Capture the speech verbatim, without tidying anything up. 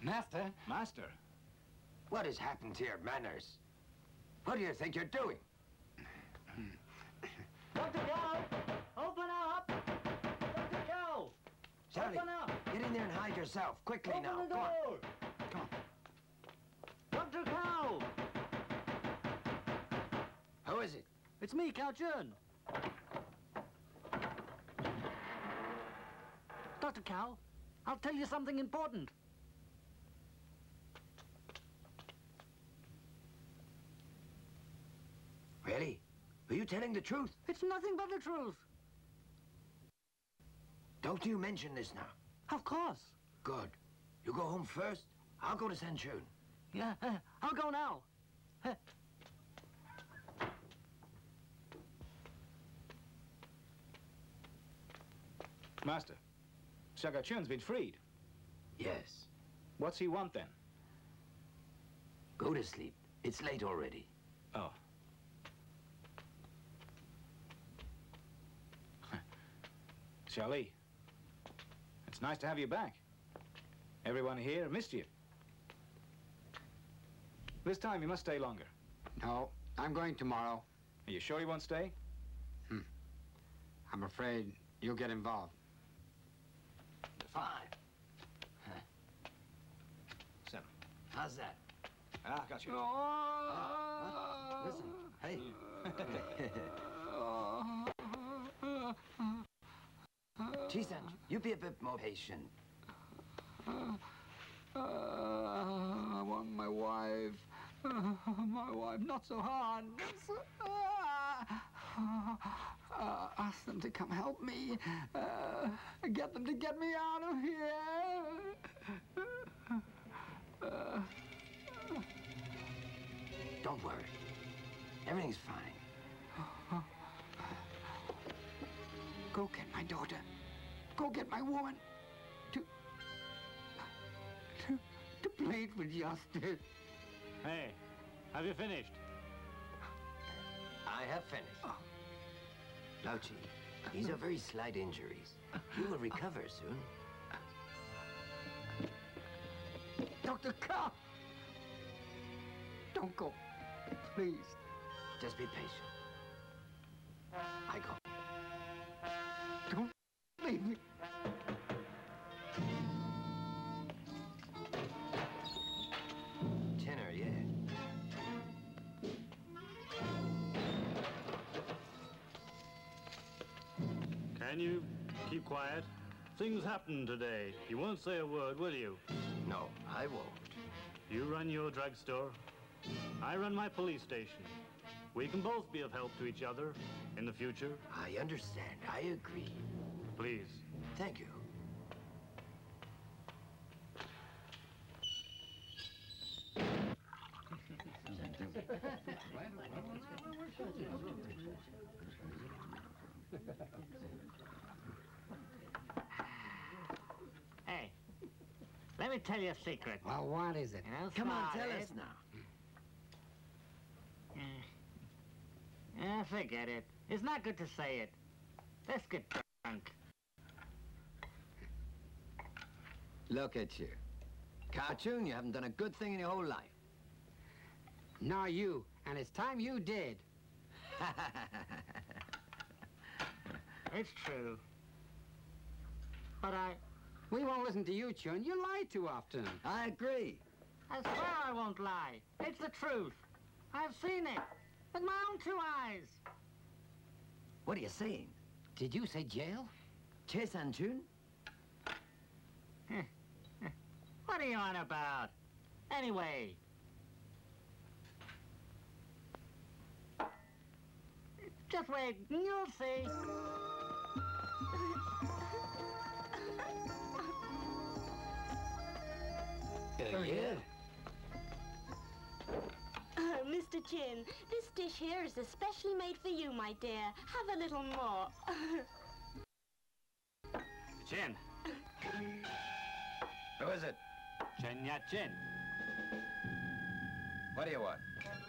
Master? Master? What has happened to your manners? What do you think you're doing? Doctor Cow! Open up! Doctor Cow! Sally, open up! Get in there and hide yourself. Quickly Open now. the Come on. door! Come on. Doctor Cow! Who is it? It's me, Cao Chun. Doctor Cow, I'll tell you something important. Really? Are you telling the truth? It's nothing but the truth. Don't you mention this now. Of course. Good. You go home first. I'll go to Sanchun. Yeah, uh, I'll go now. Uh, Master, Shaka Chun's been freed. Yes. What's he want then? Go to sleep. It's late already. Oh. Charlie, it's nice to have you back. Everyone here missed you. This time you must stay longer. No, I'm going tomorrow. Are you sure you won't stay? Hmm. I'm afraid you'll get involved. Five. Huh. Seven. How's that? Ah, got you. Uh, listen, hey. Chisan, you be a bit more patient. Uh, I want my wife. Uh, my wife, not so hard. Uh, uh, ask them to come help me. Uh, get them to get me out of here. Uh, Don't worry. Everything's fine. Go get my daughter. Go get my woman. To... To, to plead for justice. Hey, have you finished? I have finished. Oh. Lauchi, these are very slight injuries. You will recover soon. Doctor Cow! Don't go. Please. Just be patient. I go. Don't leave me. Tenor, yeah. Can you keep quiet? Things happened today. You won't say a word, will you? No, I won't. You run your drugstore. I run my police station. We can both be of help to each other in the future. I understand. I agree. Please. Thank you. Hey, let me tell you a secret. Well, what is it? You know, Come on, smart, tell eh? us now. Uh, uh, forget it. It's not good to say it. Let's get drunk. Look at you. Cartoon, you haven't done a good thing in your whole life. Nor you. And it's time you did. It's true. But I... We won't listen to you, Chun. You lie too often. I agree. I swear I won't lie. It's the truth. I've seen it. With my own two eyes. What are you saying? Did you say jail? Che Sanchun? What are you on about? Anyway. Just wait, you'll see. Uh, yeah. Oh, Mister Chin, this dish here is especially made for you, my dear. Have a little more. Chin. Who is it? Chen Yat Chin. What do you want?